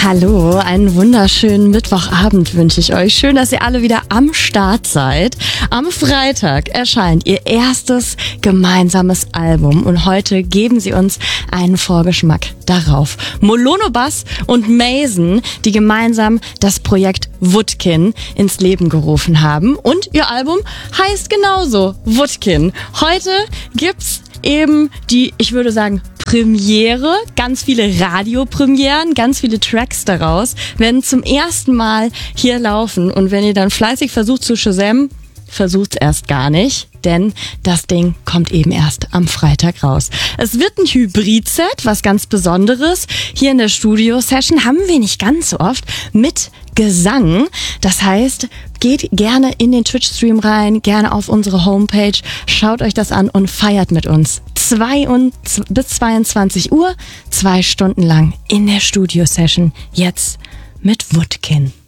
Hallo, einen wunderschönen Mittwochabend wünsche ich euch. Schön, dass ihr alle wieder am Start seid. Am Freitag erscheint ihr erstes gemeinsames Album und heute geben sie uns einen Vorgeschmack darauf. Molono Bass und Mason, die gemeinsam das Projekt Woodkin ins Leben gerufen haben. Und ihr Album heißt genauso Woodkin. Heute gibt's eben die, ich würde sagen, Premiere, ganz viele Radiopremieren, ganz viele Tracks daraus werden zum ersten Mal hier laufen. Und wenn ihr dann fleißig versucht zu Shazam, versucht's erst gar nicht, denn das Ding kommt eben erst am Freitag raus. Es wird ein Hybrid-Set, was ganz Besonderes. Hier in der Studio-Session haben wir nicht ganz so oft mit Gesang. Das heißt, geht gerne in den Twitch-Stream rein, gerne auf unsere Homepage, schaut euch das an und feiert mit uns. Bis 22 Uhr, 2 Stunden lang in der Studio-Session, jetzt mit Woodkin.